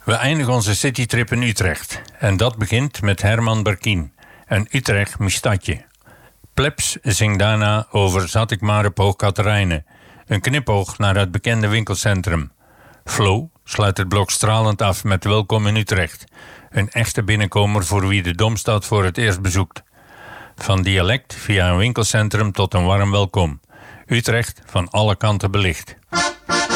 We eindigen onze citytrip in Utrecht. En dat begint met Herman Berkien en Utrecht mijn stadje. Plebs zingt daarna over Zat ik maar op Hoog Catharijne. Een knipoog naar het bekende winkelcentrum. Flo sluit het blok stralend af met Welkom in Utrecht. Een echte binnenkomer voor wie de Domstad voor het eerst bezoekt. Van dialect via een winkelcentrum tot een warm welkom. Utrecht van alle kanten belicht.